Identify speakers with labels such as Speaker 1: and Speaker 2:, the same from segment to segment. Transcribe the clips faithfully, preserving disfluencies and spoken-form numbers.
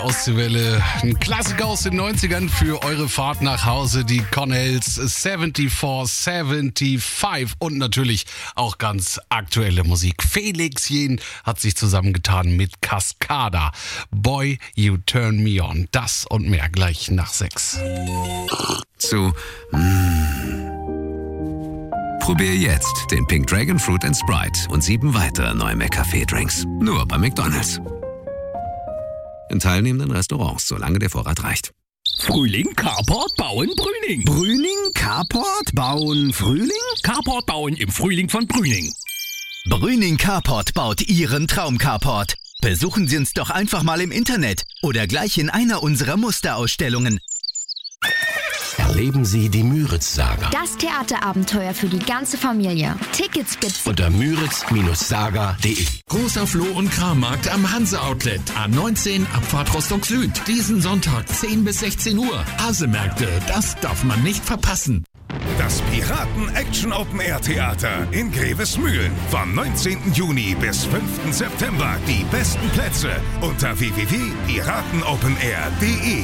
Speaker 1: Ostseewelle, ein Klassiker aus den neunzigern für eure Fahrt nach Hause, die Connells vierundsiebzig fünfundsiebzig und natürlich auch ganz aktuelle Musik. Felix Jähn hat sich zusammengetan mit Cascada. Boy, You Turn Me On. Das und mehr gleich nach sechs.
Speaker 2: Zu mm. Probier jetzt den Pink Dragon Fruit and Sprite und sieben weitere neue McCafé-Drinks. Nur bei McDonald's. In teilnehmenden Restaurants, solange der Vorrat reicht.
Speaker 3: Frühling, Carport, Bauen, Brüning.
Speaker 4: Brüning, Carport, Bauen, Frühling?
Speaker 3: Carport bauen im Frühling von Brüning.
Speaker 4: Brüning Carport baut Ihren Traum-Carport. Besuchen Sie uns doch einfach mal im Internet oder gleich in einer unserer Musterausstellungen.
Speaker 5: Erleben Sie die Müritz-Saga.
Speaker 6: Das Theaterabenteuer für die ganze Familie. Tickets gibt's
Speaker 5: Unter müritz Saga punkt de.
Speaker 3: Großer Floh- und Krammarkt am Hanse-Outlet. A neunzehn, Abfahrt Rostock Süd. Diesen Sonntag zehn bis sechzehn Uhr. Hase-Märkte, das darf man nicht verpassen.
Speaker 7: Das Piraten-Action-Open-Air-Theater in Grevesmühlen. Vom neunzehnten Juni bis fünften September. Die besten Plätze unter w w w punkt piratenopenair punkt de.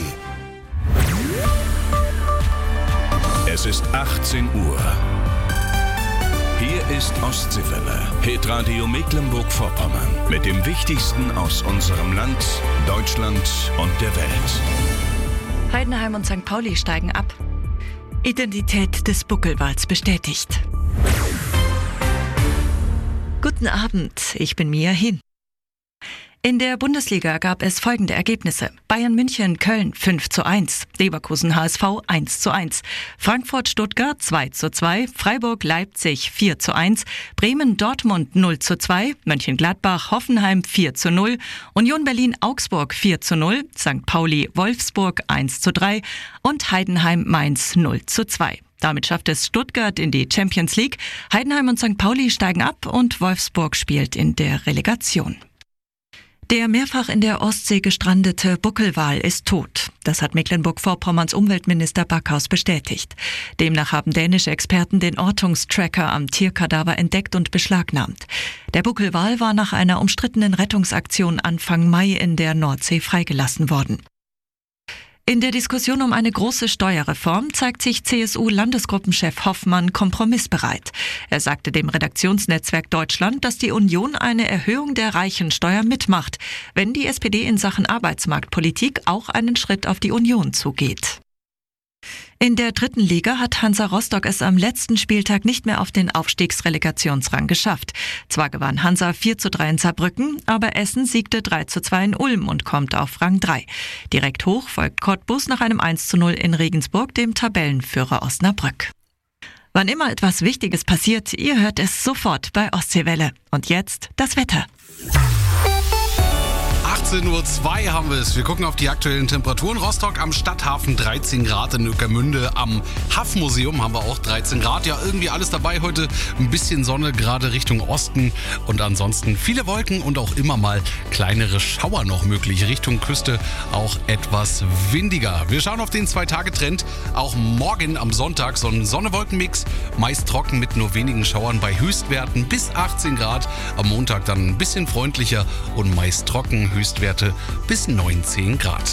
Speaker 8: Es ist achtzehn Uhr. Hier ist Ostseewelle, Hitradio Mecklenburg-Vorpommern. Mit dem Wichtigsten aus unserem Land, Deutschland und der Welt.
Speaker 9: Heidenheim und Sankt Pauli steigen ab. Identität des Buckelwals bestätigt. Guten Abend, ich bin Mia Hin. In der Bundesliga gab es folgende Ergebnisse. Bayern München Köln fünf zu eins, Leverkusen H S V eins zu eins, Frankfurt Stuttgart zwei zu zwei, Freiburg Leipzig vier zu eins, Bremen Dortmund null zu zwei, Mönchengladbach Hoffenheim vier zu null, Union Berlin Augsburg vier zu null, Sankt Pauli Wolfsburg eins zu drei und Heidenheim Mainz null zu zwei. Damit schafft es Stuttgart in die Champions League, Heidenheim und Sankt Pauli steigen ab und Wolfsburg spielt in der Relegation. Der mehrfach in der Ostsee gestrandete Buckelwal ist tot. Das hat Mecklenburg-Vorpommerns Umweltminister Backhaus bestätigt. Demnach haben dänische Experten den Ortungstracker am Tierkadaver entdeckt und beschlagnahmt. Der Buckelwal war nach einer umstrittenen Rettungsaktion Anfang Mai in der Nordsee freigelassen worden. In der Diskussion um eine große Steuerreform zeigt sich C S U-Landesgruppenchef Hoffmann kompromissbereit. Er sagte dem Redaktionsnetzwerk Deutschland, dass die Union eine Erhöhung der Reichensteuer mitmacht, wenn die S P D in Sachen Arbeitsmarktpolitik auch einen Schritt auf die Union zugeht. In der dritten Liga hat Hansa Rostock es am letzten Spieltag nicht mehr auf den Aufstiegsrelegationsrang geschafft. Zwar gewann Hansa vier zu drei in Saarbrücken, aber Essen siegte drei zu zwei in Ulm und kommt auf Rang drei. Direkt hoch folgt Cottbus nach einem eins zu null in Regensburg, dem Tabellenführer Osnabrück. Wann immer etwas Wichtiges passiert, ihr hört es sofort bei Ostseewelle. Und jetzt das Wetter.
Speaker 1: achtzehn Uhr zwei haben wir es. Wir gucken auf die aktuellen Temperaturen. Rostock am Stadthafen dreizehn Grad, in Ueckermünde am Hafenmuseum haben wir auch dreizehn Grad. Ja, irgendwie alles dabei heute. Ein bisschen Sonne, gerade Richtung Osten. Und ansonsten viele Wolken und auch immer mal kleinere Schauer noch möglich. Richtung Küste auch etwas windiger. Wir schauen auf den Zwei-Tage-Trend. Auch morgen am Sonntag so ein Sonne-Wolken-Mix. Meist trocken mit nur wenigen Schauern bei Höchstwerten bis achtzehn Grad. Am Montag dann ein bisschen freundlicher und meist trocken. Höchstwerte bis neunzehn Grad.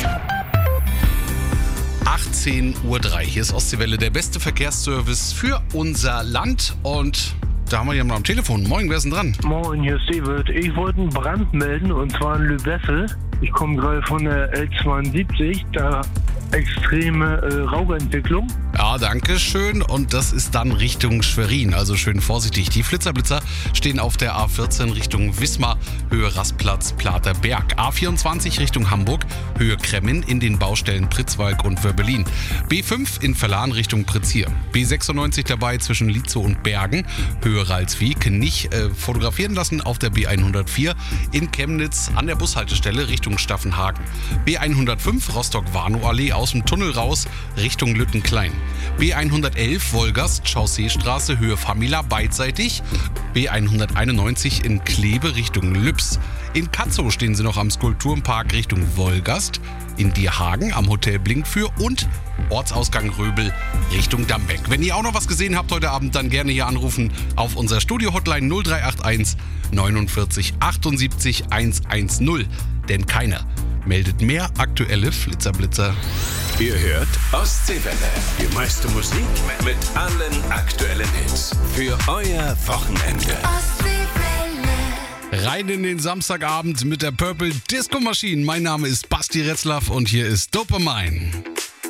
Speaker 1: achtzehn Uhr drei. Hier ist Ostseewelle, der beste Verkehrsservice für unser Land. Und da haben wir jemanden am Telefon. Moin, wer ist denn dran?
Speaker 10: Moin, hier ist David. Ich wollte einen Brand melden, und zwar in Lübessel. Ich komme gerade von der L zweiundsiebzig, da extreme äh, Rauchentwicklung.
Speaker 1: Ja, danke schön. Und das ist dann Richtung Schwerin, also schön vorsichtig. Die Flitzerblitzer stehen auf der A vierzehn Richtung Wismar, Höhe Rastplatz Platerberg. A vierundzwanzig Richtung Hamburg, Höhe Kremmen in den Baustellen Pritzwalk und Wörbelin. B fünf in Verlan Richtung Prizier. B sechsundneunzig dabei zwischen Lietzow und Bergen, Höhe Ralswiek. Nicht äh, fotografieren lassen auf der B hundertvier in Chemnitz an der Bushaltestelle Richtung Staffenhagen. B hundertfünf Rostock-Warnow-Allee aus dem Tunnel raus Richtung Lüttenklein. B hundertelf Wolgast, Chausseestraße, Höhe Famila beidseitig. B hunderteinundneunzig in Kleve Richtung Lübs. In Katzow stehen sie noch am Skulpturenpark Richtung Wolgast. In Dierhagen am Hotel Blinkfür und Ortsausgang Röbel Richtung Dambeck. Wenn ihr auch noch was gesehen habt heute Abend, dann gerne hier anrufen auf unser Studio-Hotline null drei acht eins neunundvierzig achtundsiebzig hundertzehn. Denn keiner meldet mehr aktuelle Flitzerblitzer.
Speaker 8: Ihr hört Ostseewelle. Die meiste Musik mit allen aktuellen Hits. Für euer Wochenende.
Speaker 1: Rein in den Samstagabend mit der Purple Disco Machine. Mein Name ist Basti Retzlaff und hier ist Dopamine.